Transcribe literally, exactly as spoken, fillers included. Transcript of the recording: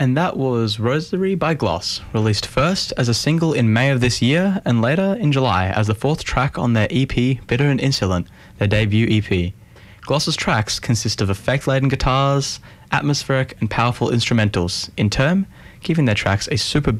And that was Rosary by Gloss, released first as a single in May of this year and later in July as the fourth track on their E P, Bitter and Insolent, their debut E P. Gloss's tracks consist of effect-laden guitars, atmospheric and powerful instrumentals, in turn, giving their tracks a super